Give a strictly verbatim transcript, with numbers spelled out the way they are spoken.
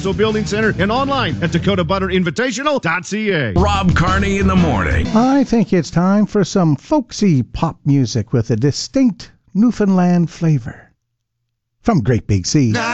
Esso Building Center and online at dakota butter invitational dot c a. Rob Carney in the morning. I think it's time for some folksy pop music with a distinct Newfoundland flavor. From Great Big Sea.